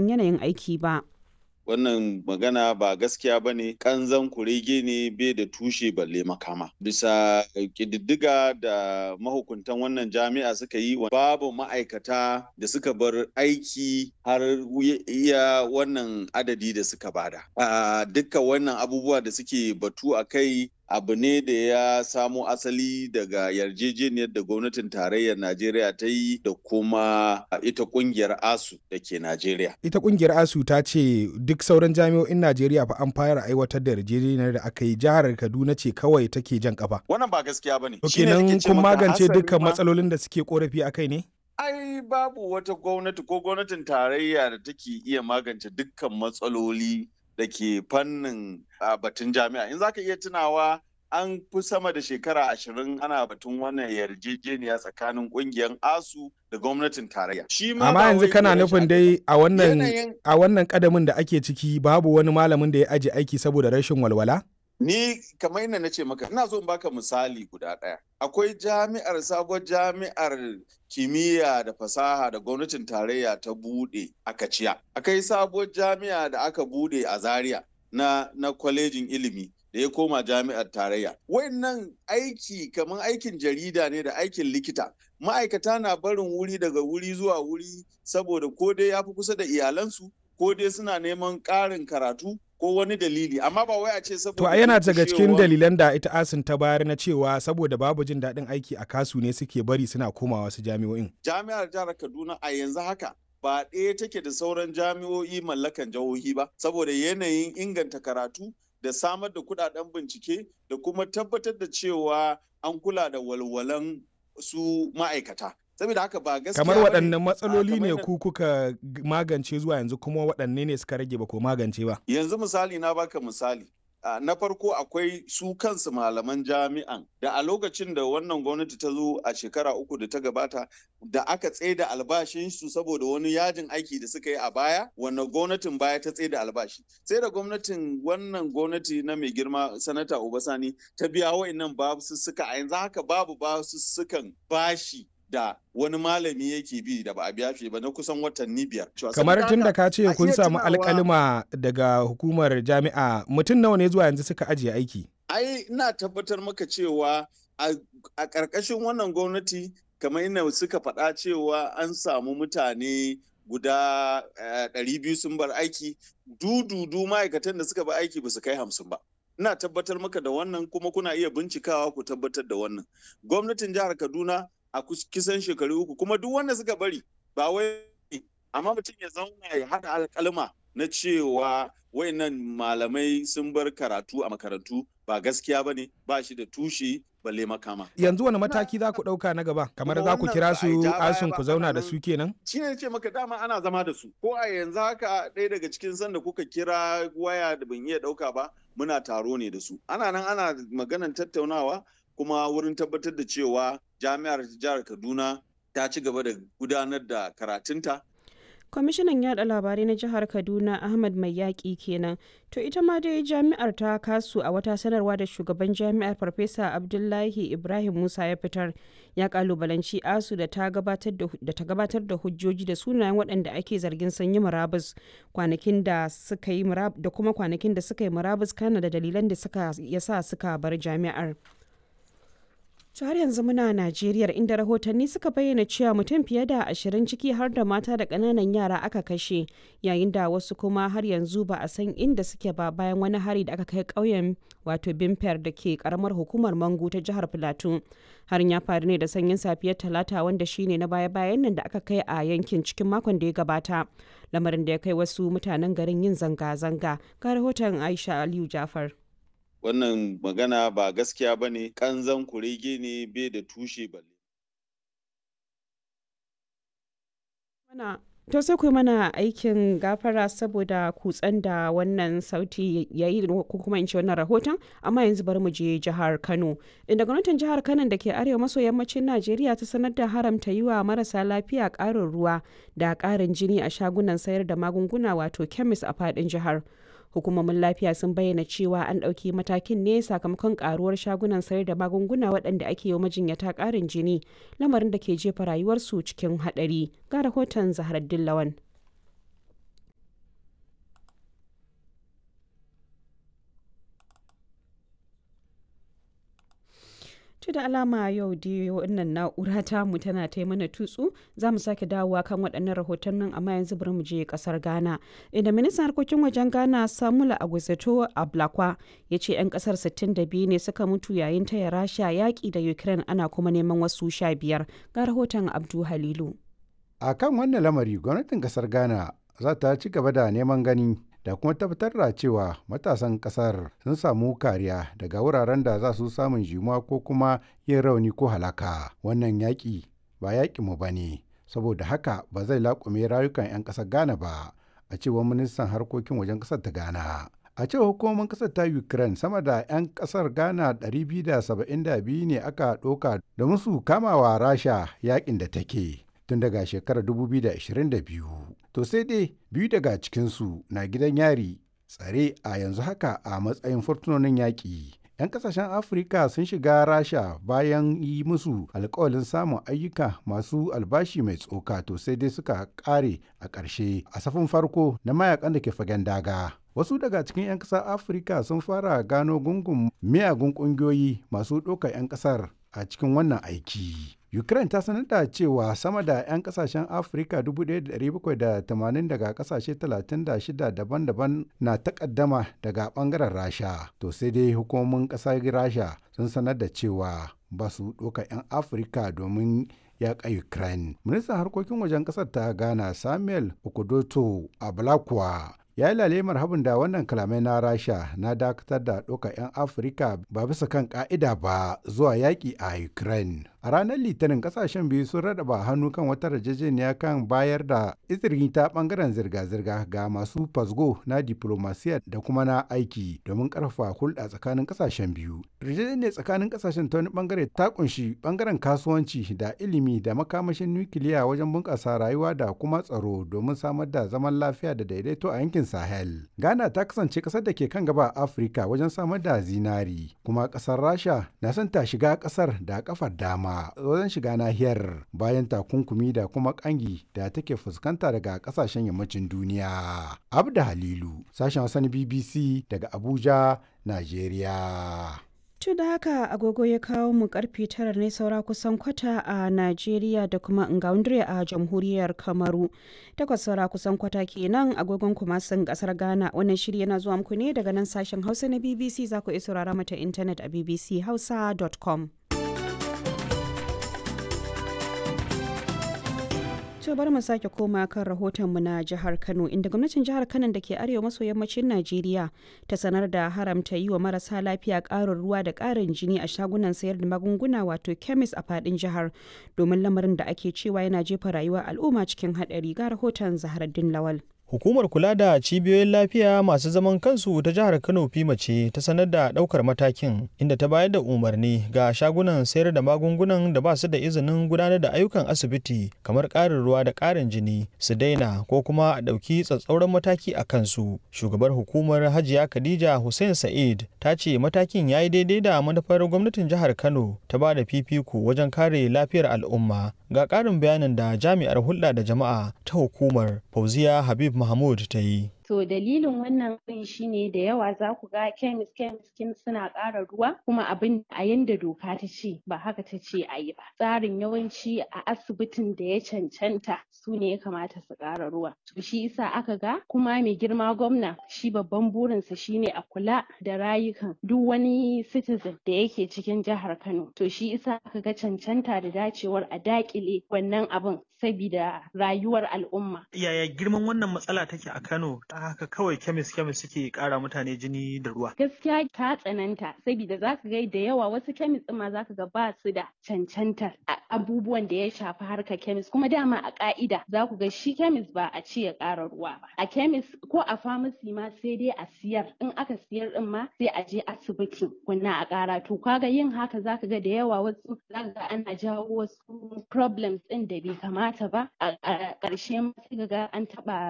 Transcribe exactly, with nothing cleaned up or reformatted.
daɗin yanayin aiki ba. Wannan magana ba gaskiya ba ne, ƙanzan kurege ne bai da tushe balle makama. Bisa ƙididdiga da mahukuntan wannan jami'a suka yi, babu ma'aikata da suka bar aiki har iya wannan adadi da suka bada. A dukkan wannan abubuwa da suke batu a kai abu ne da ya samo asali daga yarjejeniyar da gwamnatin tarayyar Najeriya ta yi da kuma ita kungiyar ASU da ke Najeriya. Ita kungiyar ASU ta ce duk sauran jami'o'in Najeriya fa an fara aiwatar da yarjejeniyar da aka yi, jihar Kaduna ce kawai take jan kafa. Wannan ba gaskiya bane. To kenan kun magance dukkan matsalolin da suke korafi akai ne? Ai babu wata gwamnati ko gwamnatin tarayya da take iya magance dukkan matsaloli da ke fannin batun jami'a. In zaka iya tunawa an fi sama da shekara ashirin ana batun wannan yarjejeniya tsakanin kungiyar ASU da gwamnatin tarayya. Amma yanzu kana nufin dai a wannan a wannan kadamin da ake ciki babu wani malamin da ya aje aiki saboda rashin walwala? Ni kamar yadda na ce maka ina so in baka misali guda ɗaya. Akwai jami'ar sabuwar jami'ar kimiyya da fasaha da gwamnatin tarayya ta bude a Kaciya. Akwai sabuwar jami'a da aka bude a Zaria na na kwalejin ilimi da ya koma jami'ar tarayya. Wayannan aiki kamar aikin jarida ne da aikin likita. Ma'aikata na barin wuri daga wuri zuwa wuri saboda ko dai ya fi kusa da iyalansu ko dai suna neman ƙarin karatu ko wani dalili, amma ba wai a ce saboda... To a yana daga cikin dalilan da ita ASUN ta bayar na cewa saboda babu jin daɗin aiki a kasu ne suke bari suna komawa wasu jami'o'in. Jami'ar jihar Kaduna a yanzu haka ba ɗaya take da sauran jami'o'i mallakan jihohi ba, saboda yanayin inganta karatu da samar da kuɗaɗen bincike da kuma tabbatar da cewa an kula da walwalan su ma'aikata. Saboda haka ba gaskiya kamar waɗannan matsaloli ne ku kuka magance zuwa yanzu kuma waɗanne ne suka rage ba ko magance ba? Yanzu misali na baka misali. Na farko akwai su kansu malaman jami'an da a lokacin da wannan gwamnati ta zo a shekara uku da ta gabata da aka tsaida albashinsu saboda wani yajin aiki da suka yi a baya, wannan gwamnatin baya ta tsaida albashi. Sai da gwamnatin wannan gwamnati na mai girma sanata Obasani ta biya wa'annan basussuka, a yanzu haka babu basussukan bashi da wani malami yake bi da ba a biya shi ba na kusan watanni biyar. Kamar tun da ka ce kun samu alƙalima daga hukumar jami'a, mutum nawa ne zuwa yanzu suka ajiye aiki? Ai ina tabbatar maka cewa a ƙarƙashin wannan gwamnati kamar ina suka faɗa cewa an samu mutane guda ɗari biyu sun bar aiki, dududu ma'aikatan da suka bar aiki ba su kai hamsin ba. Ina tabbatar maka da wannan kuma kuna iya bincikawa ku tabbatar da wannan. Gwamnatin jihar Kaduna a kisan shekaru uku kuma duk wanda suka bari ba wai amma mutum ya zauna ya haɗa alƙalma na cewa wayannan malamai sun bar karatu a makarantu ba gaskiya ba ne, ba shi da tushe balle makama. Yanzu wani mataki za ku ɗauka na gaba? Kamar za ku kira su ASUN ku zauna da su kenan? Shi ne ce maka dama ana zama da su. Ko a yanzu haka ɗaya daga cikin sanda kuka kira waya da ban iya ɗauka ba muna taro ne da su. Ana nan ana maganan tattaunawa kuma wurin tabbatar da cewa jami'ar jihar Kaduna ta ci gaba da gudanar da karatunta. Kwamishinan yada labarai na jihar Kaduna Ahmad Mai Yaƙi kenan. To ita ma dai jami'ar ta kasu a wata sanarwa da shugaban jami'ar Farfesa Abdullahi Ibrahim Musa ya fitar ya kalubalanci ASU da ta gabatar da ta gabatar da hujjoji da sunayen waɗanda ake zargin sun yi murabus kwanakin da suka yi da kuma kwanakin da suka yi murabus kana da dalilan da suka yasa suka bar jami'ar. har yanzu muna Najeriya inda rahotanni suka bayyana cewa mutum fiye da ashirin ciki har da mata da ƙananan yara aka kashe yayin da wasu kuma har yanzu ba a san inda suke ba bayan wani hari da aka kai ƙauyen wato Bimper da ke karamar hukumar Mangu ta jihar Filato. Harin ya faru ne da sanyin safiyar Talata wanda shine na baya-bayan nan da aka kai a yankin cikin makon da ya gabata. Lamarin da ya kai wasu mutanen garin yin zanga-zanga. Ga rahoton Aisha Aliyu Jafar. Wannan magana ba gaskiya ba ne, ƙanzan kurege ne bai da tushe balle. To sai ku mana aikin gafara saboda kutsen da wannan sauti ya yi ko kuma in ce wannan rahoton, amma yanzu bari mu je jihar Kano. Inda gwamnatin jihar Kano da ke arewa maso yammacin Najeriya ta sanar da haramta yi wa marasa lafiya ƙarin ruwa da ƙarin jini a shagunan sayar da magunguna wato kemis a faɗin jihar. Hukumomin lafiya sun bayyana cewa an ɗauki matakin ne sakamakon karuwar shagunan sayar da magunguna waɗanda ake yi majinyata ƙarin jini, lamarin da ke jefa rayuwarsu cikin haɗari. Ga rahoton Zaharaddin Lawan. To da alama yau dai wannan na'ura tamu tana ta mana tutsu za mu sake dawowa kan waɗannan rahotannin amma yanzu bari mu je ƙasar Ghana. Inda ministan harkokin wajen Ghana Samuel Agwetso Ablakwa ya ce 'yan ƙasar sittin da biyu ne suka mutu yayin taya Rasha yaƙi da Ukraine ana kuma neman wasu sha biyar. Ga rahoton Abdu Halilu. A kan wannan lamari gwamnatin ƙasar Ghana za ta ci gaba da neman gani da kuma tabbatar da cewa matasan kasar sun samu kariya daga wuraren da za su samun jimuwa ko kuma yin rauni ko halaka. Wannan yaƙi ba yaƙinmu ba ne, saboda haka ba zai laƙume rayukan 'yan ƙasar Ghana ba, a cewar ministan harkokin wajen ƙasar ta Ghana. A cewar hukumomin ƙasar ta Ukraine, sama da 'yan ƙasar Ghana ɗari biyu da saba'in da biyu ne aka ɗauka da musu kamawa Rasha yaƙin da take tun daga shekarar dubu biyu da ashirin da biyu. To sai dai biyu daga cikinsu na gidan yari tsare a yanzu haka a matsayin fursunonin yaƙi. 'Yan kasashen Afirka sun shiga Rasha bayan yi musu alkawalin samun ayyuka masu albashi mai tsoka, to sai dai suka ƙare a ƙarshe a safin farko na mayakan da ke fagen daga. Wasu daga cikin 'yan ƙasar Afirka sun fara gano gungun miyagun ƙungiyoyi masu ɗaukar 'yan ƙasar a cikin wannan aiki. Ukraine ta sanar da cewa sama da 'yan kasashen Afirka dubu ɗaya da ɗari bakwai da tamanin daga kasashe talatin da shida daban-daban na takaddama daga bangaren Rasha. To sai dai hukumomin ƙasar Rasha sun sanar da cewa ba su ɗauka 'yan Afirka domin yaƙa Ukraine. Ministan harkokin wajen ƙasar ta Ghana Samuel Okudzoto Ablakwa ya yi lalemar habin da wannan kalamai na Rasha na dakatar da ɗaukar 'yan Afirka ba bisa kan ƙa'ida ba zuwa yaƙi a Ukraine. A ranar Litinin ƙasashen biyu sun raɗaba hannu kan wata yarjejeniya kan bayar da izini ta ɓangaren zirga-zirga ga masu fasgo na diplomasiya da kuma na aiki domin ƙarfafa hulɗa tsakanin ƙasashen biyu. Yarjejeniyar tsakanin ƙasashen ta wani ɓangare ta ƙunshi ɓangaren kasuwanci da ilimi da makamashin nukiliya wajen bunƙasa rayuwa da kuma tsaro domin samar da zaman lafiya da daidaito a yankin Sahel. Ghana ta kasance ƙasar da ke kan gaba a Afirka wajen samar da zinari, kuma ƙasar Rasha na son ta shiga ƙasar da kafar dama wajen shiga nahiyar bayan takunkumi da kuma kangi da take fuskanta daga kasashen yammacin duniya. Abda Halilu, sashen Hausa na B B C daga Abuja, Najeriya. To da haka agogo ya kawo mu karfe tara ne saura kusan kwata a Najeriya da kuma Ngaundre a jamhuriyar Kamaru. Takwas saura kusan kwata kenan agogon kuma sun kasar Ghana. Wannan shiri yana zuwa muku ne daga nan sashen Hausa na B B C, za ku iya saurara mata intanet a b b c hausa dot com. To bari mu sake koma kan rahotonmu na jihar Kano, inda gwamnatin jihar Kano da ke arewa maso yammacin Najeriya ta sanar da haramta yi wa marasa lafiya ƙarin ruwa da ƙarin jini a shagunan sayar da magunguna wato kemis a faɗin jihar, domin lamarin da ake cewa yana jefa rayuwar al'umma cikin haɗari. Ga rahoton Zaharaddin Lawal. Hukumar kula da cibiyoyin lafiya masu zaman kansu ta jihar Kano Fima ce ta sanar da ɗaukar matakin, inda ta bayar da umarni ga shagunan sayar da magungunan da ba su da izinin gudanar da ayyukan asibiti kamar ƙarin ruwa da ƙarin jini su daina ko kuma a ɗauki tsatsauran mataki a kansu. Shugabar hukumar Hajiya Khadija Hussein Sa'id ta ce matakin ya yi daidai da manufar gwamnatin jihar Kano ta ba da fifiko wajen kare lafiyar al'umma. Ga ƙarin bayanin da jami'ar hulɗa da jama'a ta hukumar Fauziya Habib Mahmud ta yi. To dalilin wannan ɗin shine da yawa za ku ga kemis kemis suna ƙara ruwa, kuma abin a yanda doka ta ce ba haka ta ce a yi ba. Tsarin yawanci a asibitin da ya cancanta su ne ya kamata su ƙara ruwa. To shi isa aka ga kuma mai girma gwamna shi babban burinsa shine a kula da rayukan duk wani citizen da yake cikin jihar Kano. To shi isa aka ga cancanta da dacewar a daƙile wannan abin sabida rayuwar al'umma. Yaya girman wannan matsala take a Kano? Haka kawai kemis kemis suke kara mutane jini da ruwa. Gaskiya ta tsananta saboda zaka ga da yawa wasu kemis din ma zaka ga ba su da cancantar abubuwan da ya shafi harkar kemis, kuma dama a ka'ida za ku ga shi kemis ba a ce ya ƙara ruwa ba. A kemis ko a famasi ma sai dai a siyar, in aka siyar din ma sai a je asibiti kunna a ƙara. To kaga yin haka zaka ga da yawa wasu zaka ga ana jawo wasu problems din da bai kamata ba, a ƙarshe ma sai ga an taɓa